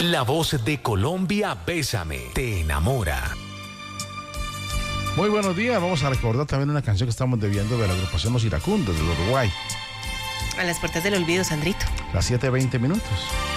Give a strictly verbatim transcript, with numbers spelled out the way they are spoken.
La voz de Colombia, Bésame, te enamora. Muy buenos días, vamos a recordar también una canción que estamos debiendo de la agrupación Los Iracundos del Uruguay. A las puertas del olvido, Sandrito. Las siete veinte minutos.